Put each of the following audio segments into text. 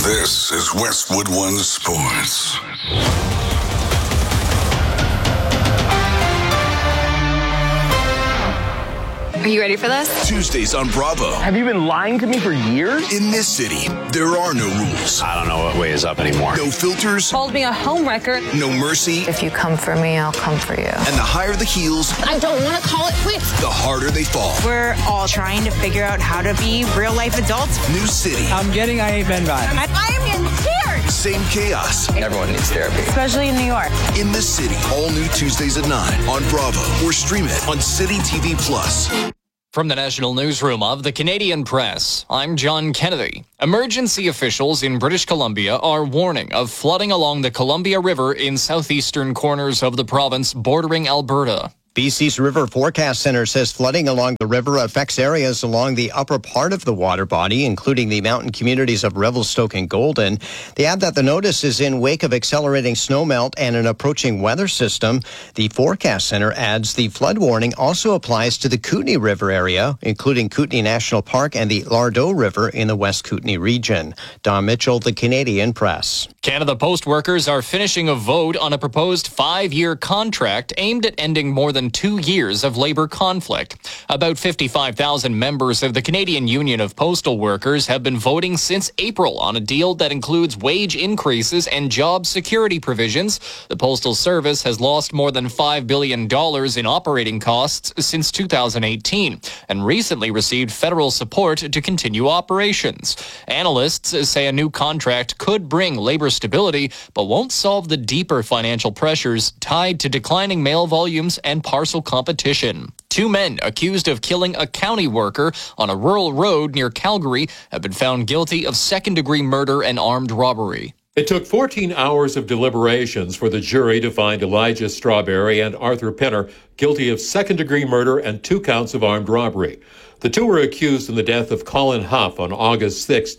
This is Westwood One Sports. Are you ready for this? Tuesdays on Bravo. Have you been lying to me for years? In this city, there are no rules. I don't know what way is up anymore. No filters. Called me a homewrecker. No mercy. If you come for me, I'll come for you. And the higher the heels, I don't want to call it quits. the harder they fall. We're all trying to figure out how to be real life adults. New city. I'm getting I Ain't Been By. I am in tears. Same chaos. Everyone needs therapy. Especially in New York. In this city. All new Tuesdays at 9 on Bravo. Or stream it on City TV Plus. From the National Newsroom of the Canadian Press, I'm John Kennedy. Emergency officials in British Columbia are warning of flooding along the Columbia River in southeastern corners of the province bordering Alberta. BC's River Forecast Center says flooding along the river affects areas along the upper part of the water body, including the mountain communities of Revelstoke and Golden. They add that the notice is in wake of accelerating snowmelt and an approaching weather system. The Forecast Center adds the flood warning also applies to the Kootenay River area, including Kootenay National Park and the Lardo River in the West Kootenay region. Don Mitchell, the Canadian Press. Canada Post workers are finishing a vote on a proposed 5-year contract aimed at ending more than 2 years of labor conflict. About 55,000 members of the Canadian Union of Postal Workers have been voting since April on a deal that includes wage increases and job security provisions. The Postal Service has lost more than $5 billion in operating costs since 2018 and recently received federal support to continue operations. Analysts say a new contract could bring labor stability, but won't solve the deeper financial pressures tied to declining mail volumes and parcel competition. 2 men accused of killing a county worker on a rural road near Calgary have been found guilty of second-degree murder and armed robbery. It took 14 hours of deliberations for the jury to find Elijah Strawberry and Arthur Penner guilty of second-degree murder and 2 counts of armed robbery. The 2 were accused in the death of Colin Huff on August 6,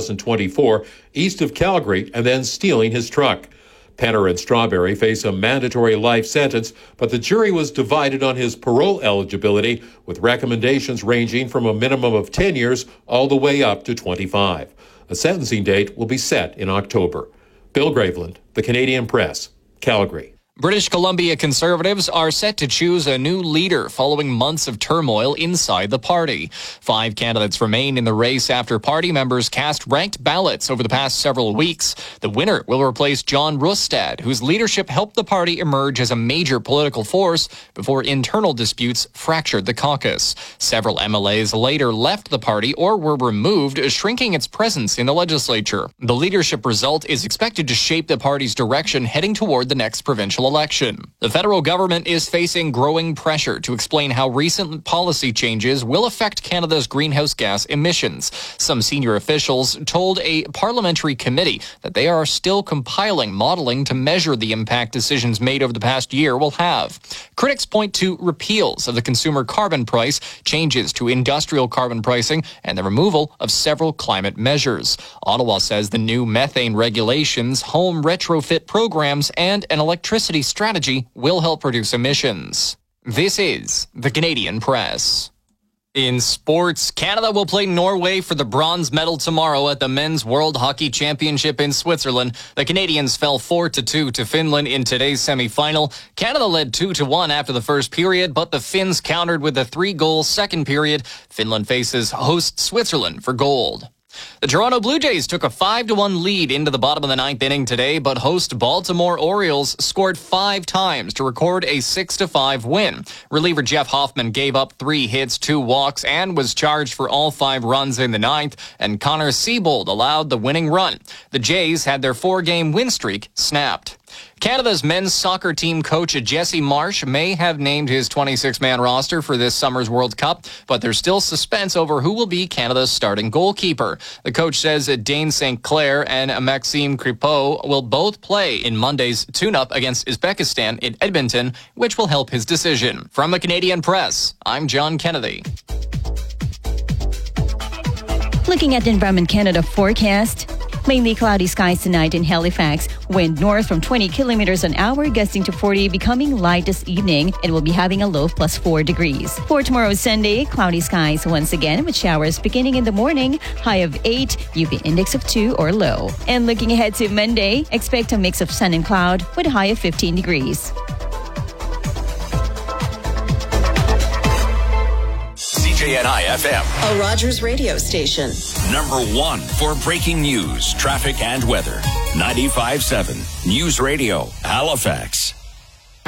2024, east of Calgary, and then stealing his truck. Penner and Strawberry face a mandatory life sentence, but the jury was divided on his parole eligibility, with recommendations ranging from a minimum of 10 years all the way up to 25. A sentencing date will be set in October. Bill Graveland, The Canadian Press, Calgary. British Columbia Conservatives are set to choose a new leader following months of turmoil inside the party. 5 candidates remain in the race after party members cast ranked ballots over the past several weeks. The winner will replace John Rustad, whose leadership helped the party emerge as a major political force before internal disputes fractured the caucus. Several MLAs later left the party or were removed, shrinking its presence in the legislature. The leadership result is expected to shape the party's direction heading toward the next provincial election. The federal government is facing growing pressure to explain how recent policy changes will affect Canada's greenhouse gas emissions. Some senior officials told a parliamentary committee that they are still compiling modeling to measure the impact decisions made over the past year will have. Critics point to repeals of the consumer carbon price, changes to industrial carbon pricing, and the removal of several climate measures. Ottawa says the new methane regulations, home retrofit programs, and an electricity strategy will help reduce emissions. This is the Canadian Press. In sports, Canada will play Norway for the bronze medal tomorrow at the Men's World Hockey Championship in Switzerland. The Canadians fell 4-2 to Finland in today's semi-final. Canada led 2-1 after the first period, but the Finns countered with a 3-goal second period. Finland faces host Switzerland for gold. The Toronto Blue Jays took a 5-1 lead into the bottom of the 9th inning today, but host Baltimore Orioles scored 5 times to record a 6-5 win. Reliever Jeff Hoffman gave up 3 hits, 2 walks, and was charged for all 5 runs in the 9th, and Connor Siebold allowed the winning run. The Jays had their 4-game win streak snapped. Canada's men's soccer team coach Jesse Marsh may have named his 26-man roster for this summer's World Cup, but there's still suspense over who will be Canada's starting goalkeeper. The coach says Dane St. Clair and Maxime Crepeau will both play in Monday's tune-up against Uzbekistan in Edmonton, which will help his decision. From the Canadian Press, I'm John Kennedy. Looking at the Environment Canada forecast, Mainly cloudy skies tonight in Halifax. Wind north from 20 kilometers an hour, gusting to 40, becoming light this evening, and we'll be having a low of +4 degrees. For tomorrow, Sunday, cloudy skies once again with showers beginning in the morning, high of 8, UV index of 2 or low. And looking ahead to Monday, expect a mix of sun and cloud with a high of 15 degrees. CJNI FM, a Rogers radio station. #1 for breaking news, traffic, and weather. 95.7 News Radio, Halifax.